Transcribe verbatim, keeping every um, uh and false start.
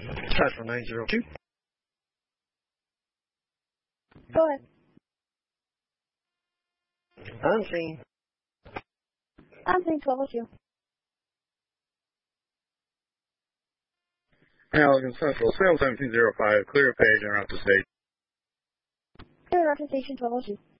Central nine zero two. Go ahead. Unseen. Unseen twelve oh two. Halligan Central, seven seven two zero five, clear page and route to station. Clear route to station twelve oh two.